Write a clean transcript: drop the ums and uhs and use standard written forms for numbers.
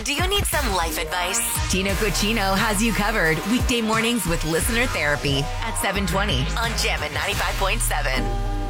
Do you need some life advice? Tino Cochino has you covered weekday mornings with Listener Therapy at 7:20 on Gem at 95.7.